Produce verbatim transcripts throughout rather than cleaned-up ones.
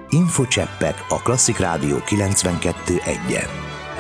Infocseppek a Klasszik Rádió kilencvenkettő egyen.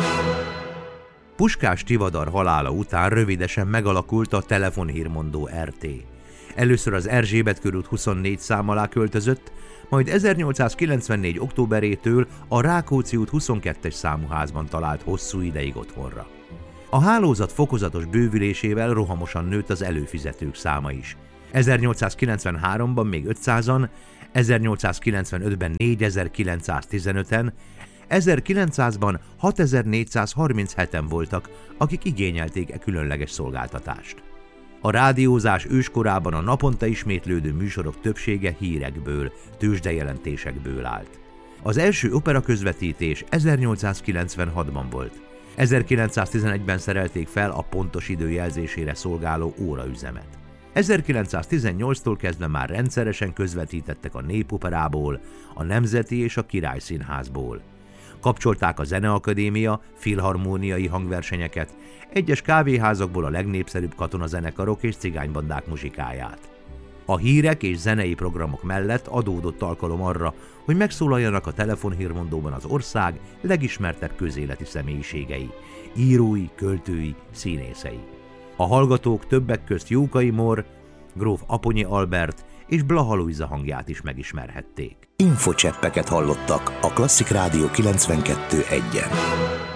Puskás Tivadar halála után rövidesen megalakult a telefonhírmondó er té. Először az Erzsébet körút huszonnégy szám alá költözött, majd ezernyolcszázkilencvennégy októberétől a Rákóczi út huszonkettes számú házban talált hosszú ideig otthonra. A hálózat fokozatos bővülésével rohamosan nőtt az előfizetők száma is. ezernyolcszázkilencvenháromban még ötszázan, ezernyolcszázkilencvenötben négyezer-kilencszáztizenöten, ezerkilencszázban hatezer-négyszázharmincheten voltak, akik igényelték e különleges szolgáltatást. A rádiózás őskorában a naponta ismétlődő műsorok többsége hírekből, tőzsdejelentésekből állt. Az első operaközvetítés ezernyolcszázkilencvenhatban volt. ezerkilencszáztizenegyben szerelték fel a pontos időjelzésére szolgáló óraüzemet. ezerkilencszáztizennyolctól kezdve már rendszeresen közvetítettek a Népoperából, a Nemzeti és a Király Színházból. Kapcsolták a Zeneakadémia, filharmóniai hangversenyeket, egyes kávéházakból a legnépszerűbb katonazenekarok és cigánybandák muzsikáját. A hírek és zenei programok mellett adódott alkalom arra, hogy megszólaljanak a telefonhírmondóban az ország legismertebb közéleti személyiségei, írói, költői, színészei. A hallgatók többek közt Jókai Mór, gróf Aponyi Albert és Blaha Lujza hangját is megismerhették. Infocseppeket hallottak a Klasszik Rádió kilencvenkettő egyen.